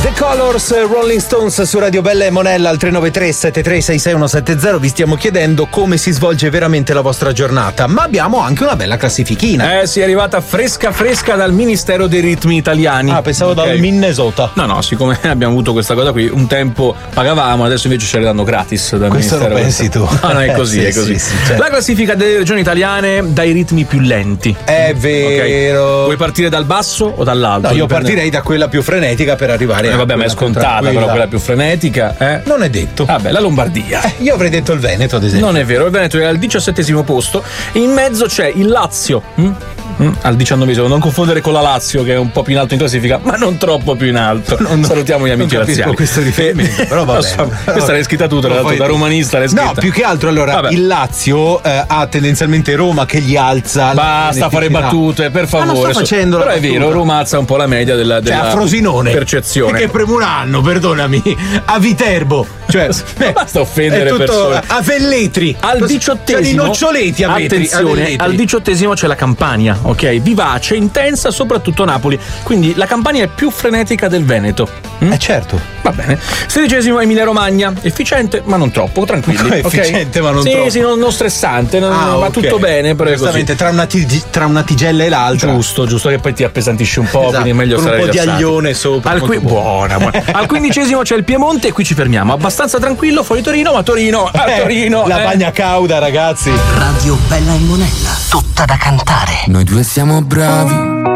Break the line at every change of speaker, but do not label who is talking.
The Colors, Rolling Stones su Radio Bella e Monella al 393-7366170. Vi stiamo chiedendo come si svolge veramente la vostra giornata, ma abbiamo anche una bella classifichina.
Sì, è arrivata fresca dal Ministero dei Ritmi Italiani.
Pensavo dal Minnesota.
No, siccome abbiamo avuto questa cosa qui, un tempo pagavamo, adesso invece ce le danno gratis dal
Questo
Ministero.
lo pensi tu.
No, è così, è così.
Sì, certo.
La classifica delle regioni italiane dai ritmi più lenti.
È vero.
Okay. Vuoi partire dal basso o dall'alto?
No, io partirei da quella più frenetica per arrivare a
vabbè, ma è scontata, però quella più frenetica.
Non è detto.
Vabbè, la Lombardia.
Io avrei detto il Veneto, ad esempio.
Non è vero, il Veneto è al 17° posto. In mezzo c'è il Lazio. Al 19°, non confondere con la Lazio che è un po' più in alto in classifica, ma non troppo più in alto. Salutiamo gli amici laziali.
Questo riferimento, però va bene.
Questa l'hai scritta tu, tra l'altro, da romanista l'hai scritta.
No, più che altro allora il Lazio ha tendenzialmente Roma che gli alza.
Basta fare battute, per favore.
Ma non sto facendo
però è vero, Roma alza un po' la media della
a Frosinone
percezione.
Che Premuranno, perdonami, a Viterbo, cioè
basta offendere persone.
A Velletri
al 18°,
i noccioleti a Velletri.
Attenzione, al 18° c'è la Campania, ok? Vivace, intensa, soprattutto Napoli. Quindi la Campania è più frenetica del Veneto.
Certo.
Va bene. 16° Emilia Romagna, efficiente ma non troppo, tranquilli.
Efficiente ma non
sì,
troppo.
Sì, non stressante, va tutto bene.
Giustamente, tra una tigella e l'altra.
Giusto, che poi ti appesantisce un po',
esatto.
Quindi è meglio
con
stare
un po'
rilassati.
di aglione sopra.
Buona. Al 15° c'è il Piemonte e qui ci fermiamo. Abbastanza tranquillo, fuori Torino, ma Torino, Torino.
La bagna cauda, ragazzi.
Radio Bella e Monella, tutta da cantare.
Noi due siamo bravi